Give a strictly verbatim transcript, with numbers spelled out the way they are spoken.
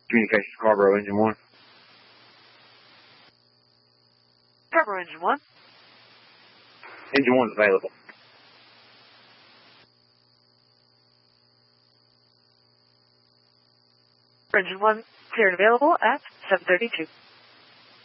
Communication Scarborough, Engine one. Scarborough, Engine one. Engine one's available. Engine one cleared available at seven thirty-two.